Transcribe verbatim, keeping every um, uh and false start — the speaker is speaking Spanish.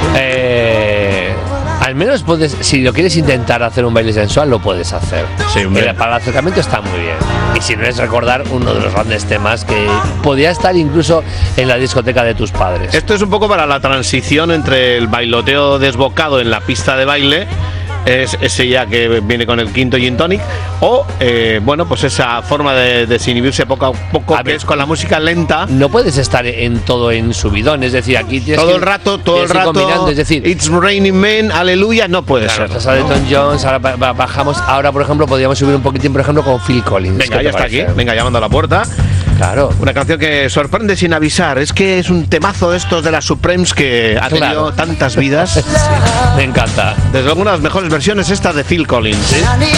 Eh, al menos puedes, si lo quieres intentar hacer un baile sensual, lo puedes hacer. Sí, el, para el acercamiento está muy bien. Y si no es recordar uno de los grandes temas que podía estar incluso en la discoteca de tus padres. Esto es un poco para la transición entre el bailoteo desbocado en la pista de baile, es ese ya que viene con el quinto gin tonic, o eh, bueno, pues esa forma de desinhibirse poco a poco, a que ver, es con la música lenta. No puedes estar en todo en subidón, es decir, aquí tienes todo que, el rato, todo el rato, es decir, It's Raining Men, aleluya, no puede claro, ser. Estás a Elton John, ahora bajamos, ahora por ejemplo podríamos subir un poquitín, por ejemplo, con Phil Collins. Venga, ya está aquí, venga, llamando a la puerta. Claro. Una canción que sorprende sin avisar. Es que es un temazo de estos de las Supremes que ha tenido claro. tantas vidas. Sí, me encanta. Desde luego una de las mejores versiones esta de Phil Collins. ¿Sí?